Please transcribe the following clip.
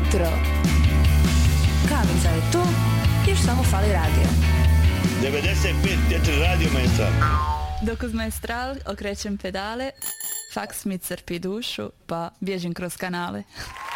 jutro. Kavica je tu, još samo fali radio. 95.4 Radio Maestral. Dok uz Maestral okrećem pedale, faks mi crpi dušu, pa bježim kroz kanale.